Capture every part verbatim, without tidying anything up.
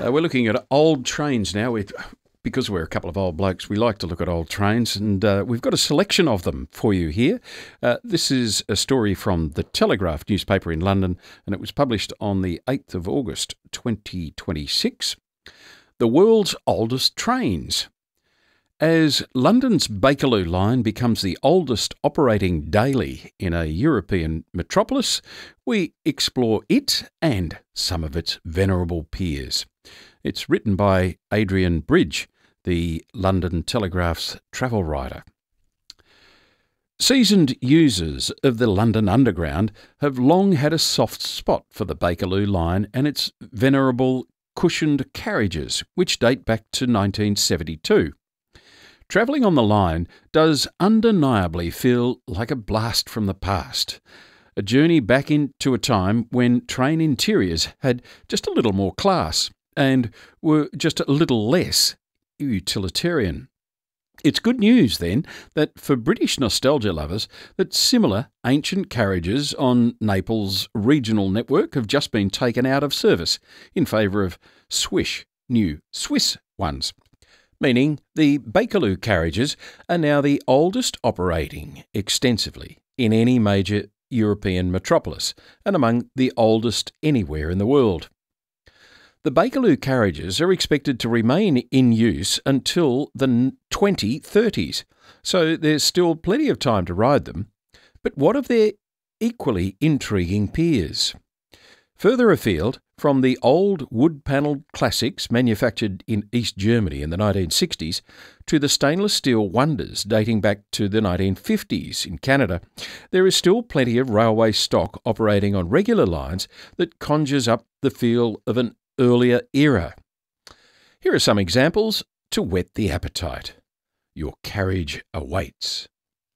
Uh, we're looking at old trains now. We've, because we're a couple of old blokes, we like to look at old trains, and uh, we've got a selection of them for you here. Uh, this is a story from the Telegraph newspaper in London, and it was published on the eighth of August twenty twenty-six. The world's oldest trains. As London's Bakerloo line becomes the oldest operating daily in a European metropolis, we explore it and some of its venerable peers. It's written by Adrian Bridge, the London Telegraph's travel writer. Seasoned users of the London Underground have long had a soft spot for the Bakerloo line and its venerable cushioned carriages, which date back to nineteen seventy-two. Travelling on the line does undeniably feel like a blast from the past, a journey back into a time when train interiors had just a little more class and were just a little less utilitarian. It's good news, then, that for British nostalgia lovers, that similar ancient carriages on Naples' regional network have just been taken out of service in favour of swish, new Swiss ones, meaning the Bakerloo carriages are now the oldest operating extensively in any major European metropolis and among the oldest anywhere in the world. The Bakerloo carriages are expected to remain in use until the twenty thirties, so there's still plenty of time to ride them. But what of their equally intriguing peers? Further afield, from the old wood-panelled classics manufactured in East Germany in the nineteen sixties to the stainless steel wonders dating back to the nineteen fifties in Canada, there is still plenty of railway stock operating on regular lines that conjures up the feel of an earlier era. Here are some examples to whet the appetite. Your carriage awaits.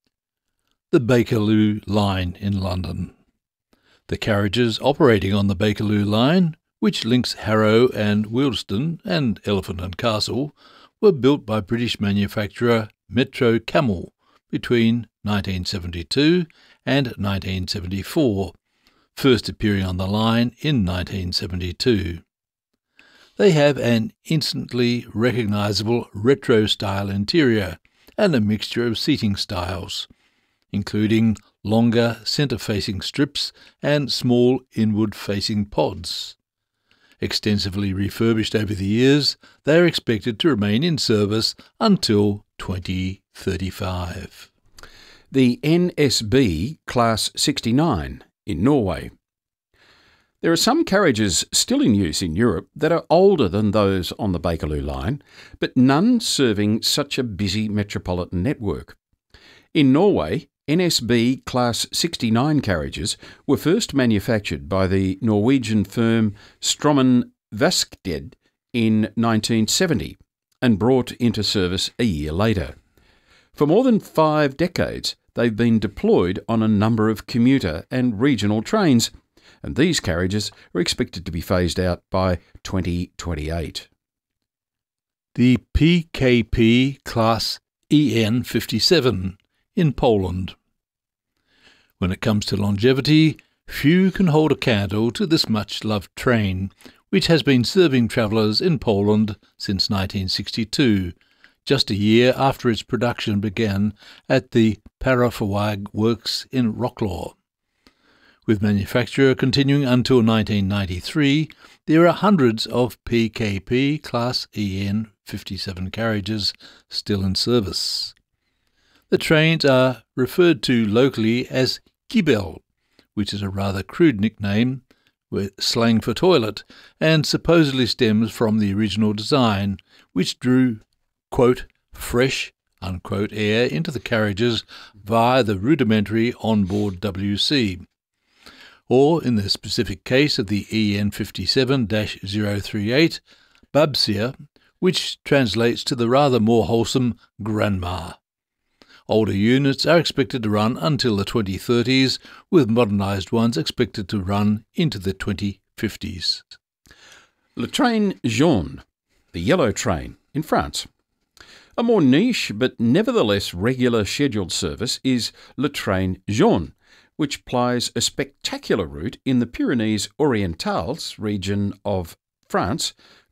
The Bakerloo line in London. The carriages operating on the Bakerloo line, which links Harrow and Wealdstone and Elephant and Castle, were built by British manufacturer Metro Camel between nineteen seventy-two and nineteen seventy-four, first appearing on the line in nineteen seventy-two. They have an instantly recognisable retro-style interior and a mixture of seating styles, including longer centre-facing strips and small inward-facing pods. Extensively refurbished over the years, they are expected to remain in service until twenty thirty-five. The N S B Class sixty-nine in Norway. There are some carriages still in use in Europe that are older than those on the Bakerloo line, but none serving such a busy metropolitan network. In Norway, N S B Class sixty-nine carriages were first manufactured by the Norwegian firm Strømmen Verksted in nineteen seventy and brought into service a year later. For more than five decades, they've been deployed on a number of commuter and regional trains, and these carriages are expected to be phased out by twenty twenty-eight. The P K P Class E N fifty-seven in Poland. When it comes to longevity, few can hold a candle to this much-loved train, which has been serving travellers in Poland since nineteen sixty-two, just a year after its production began at the Parafawag Works in Wrocław. With manufacture continuing until nineteen ninety-three, there are hundreds of P K P Class E N fifty-seven carriages still in service. The trains are referred to locally as kibel, which is a rather crude nickname, with slang for toilet, and supposedly stems from the original design, which drew, quote, fresh, unquote, air into the carriages via the rudimentary onboard W C. Or, in the specific case of the E N fifty-seven dash zero three eight, babcia, which translates to the rather more wholesome grandma. Older units are expected to run until the twenty thirties, with modernised ones expected to run into the twenty fifties. Le Train Jaune, the yellow train, in France. A more niche but nevertheless regular scheduled service is Le Train Jaune, which plies a spectacular route in the Pyrenees Orientales region of France,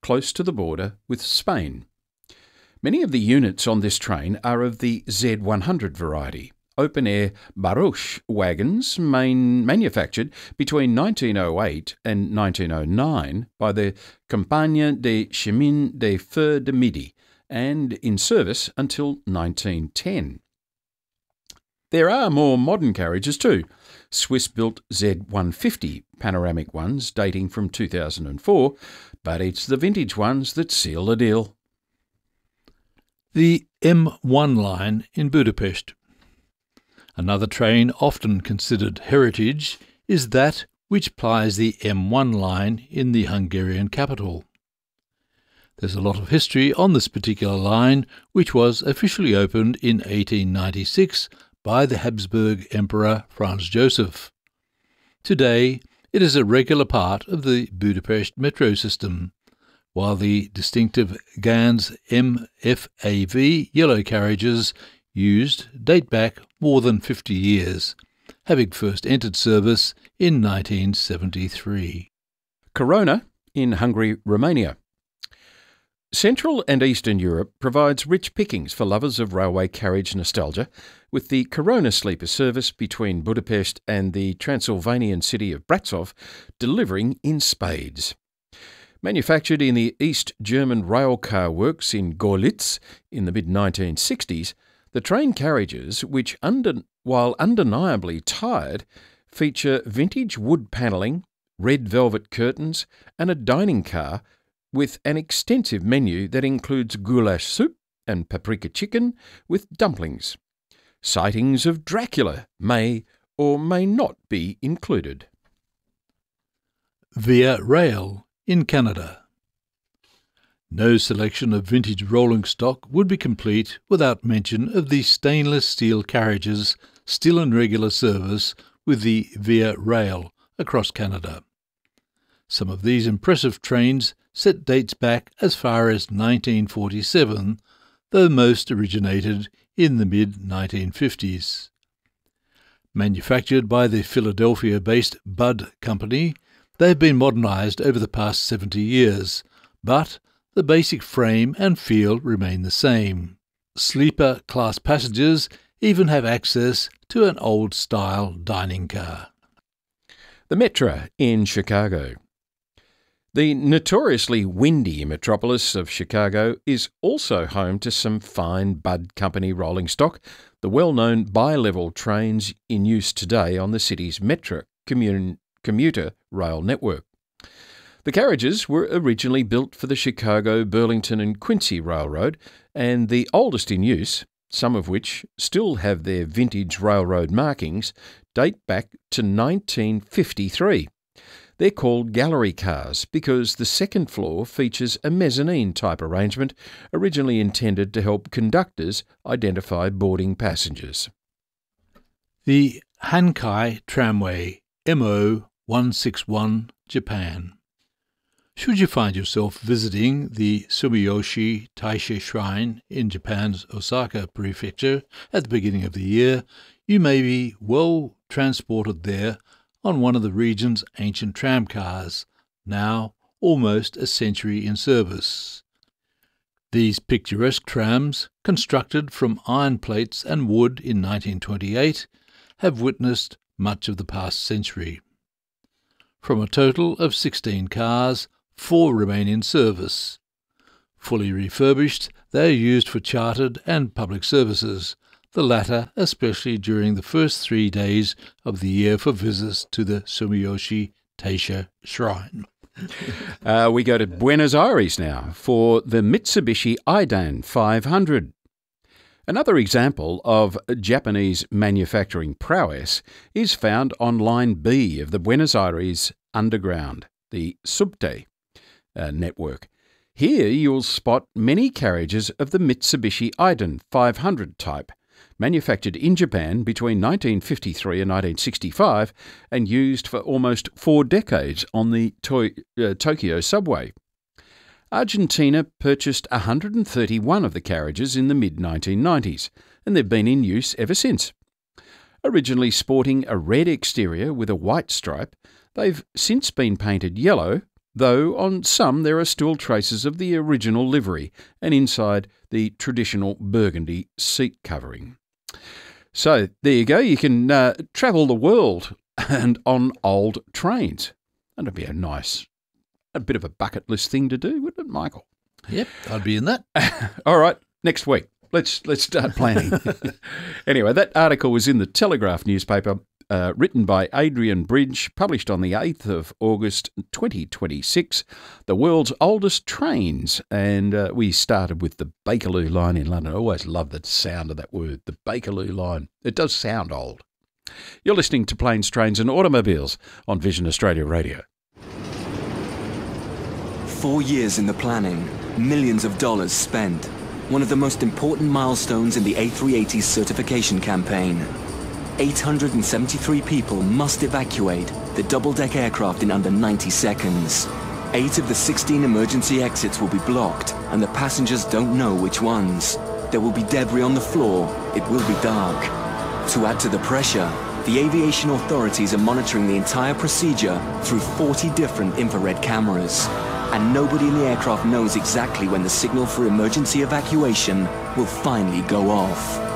close to the border with Spain. Many of the units on this train are of the Z one hundred variety, open-air barouche wagons main manufactured between nineteen oh eight and nineteen oh nine by the Compagnie des Chemins des Feux de Midi and in service until nineteen ten. There are more modern carriages too, Swiss-built Z one fifty panoramic ones dating from two thousand four, but it's the vintage ones that seal the deal. The M one line in Budapest. Another train often considered heritage is that which plies the M one line in the Hungarian capital. There's a lot of history on this particular line, which was officially opened in eighteen ninety-six by the Habsburg Emperor Franz Joseph. Today, it is a regular part of the Budapest metro system, while the distinctive Ganz M F A V yellow carriages used date back more than fifty years, having first entered service in nineteen seventy-three. Corona in Hungary, Romania. Central and Eastern Europe provides rich pickings for lovers of railway carriage nostalgia, with the Corona sleeper service between Budapest and the Transylvanian city of Brasov delivering in spades. Manufactured in the East German railcar works in Görlitz in the mid nineteen sixties, the train carriages, which, under, while undeniably tired, feature vintage wood panelling, red velvet curtains, and a dining car with an extensive menu that includes goulash soup and paprika chicken with dumplings. Sightings of Dracula may or may not be included. Via Rail in Canada. No selection of vintage rolling stock would be complete without mention of the stainless steel carriages still in regular service with the Via Rail across Canada. Some of these impressive trains set dates back as far as nineteen forty-seven, though most originated in the mid nineteen fifties. Manufactured by the Philadelphia-based Budd Company, they have been modernized over the past seventy years, but the basic frame and feel remain the same. Sleeper class passengers even have access to an old-style dining car. The Metra in Chicago. The notoriously windy metropolis of Chicago is also home to some fine Budd Company rolling stock, the well-known bi-level trains in use today on the city's Metra commun- commuter rail network. The carriages were originally built for the Chicago, Burlington and Quincy Railroad, and the oldest in use, some of which still have their vintage railroad markings, date back to nineteen fifty-three. They're called gallery cars because the second floor features a mezzanine-type arrangement originally intended to help conductors identify boarding passengers. The Hankai Tramway, M O one sixty-one, Japan. Should you find yourself visiting the Sumiyoshi Taisha Shrine in Japan's Osaka Prefecture at the beginning of the year, you may be well transported there on one of the region's ancient tramcars, now almost a century in service. These picturesque trams, constructed from iron plates and wood in nineteen twenty-eight, have witnessed much of the past century. From a total of sixteen cars, four remain in service. Fully refurbished, they are used for chartered and public services, the latter especially during the first three days of the year for visits to the Sumiyoshi Taisha Shrine. uh, we go to Buenos Aires now for the Mitsubishi Idan five hundred. Another example of Japanese manufacturing prowess is found on Line B of the Buenos Aires Underground, the Subte uh, network. Here you'll spot many carriages of the Mitsubishi Idan five hundred type, manufactured in Japan between nineteen fifty-three and nineteen sixty-five and used for almost four decades on the to- uh, Tokyo subway. Argentina purchased one hundred thirty-one of the carriages in the mid nineteen nineties, and they've been in use ever since. Originally sporting a red exterior with a white stripe, they've since been painted yellow, though on some there are still traces of the original livery and inside the traditional burgundy seat covering. So there you go, you can uh, travel the world and on old trains. That'd be a nice, a bit of a bucket list thing to do, wouldn't it, Michael? Yep, I'd be in that. All right, next week. Let's let's start planning. Anyway, that article was in the Telegraph newspaper, uh, written by Adrian Bridge, published on the eighth of August twenty twenty-six, the world's oldest trains. And uh, we started with the Bakerloo line in London. I always love the sound of that word, the Bakerloo line. It does sound old. You're listening to Planes, Trains and Automobiles on Vision Australia Radio. Four years in the planning, millions of dollars spent. One of the most important milestones in the A three eighty certification campaign. eight hundred seventy-three people must evacuate the double-deck aircraft in under ninety seconds. Eight of the sixteen emergency exits will be blocked, and the passengers don't know which ones. There will be debris on the floor. It will be dark. To add to the pressure, the aviation authorities are monitoring the entire procedure through forty different infrared cameras. And nobody in the aircraft knows exactly when the signal for emergency evacuation will finally go off.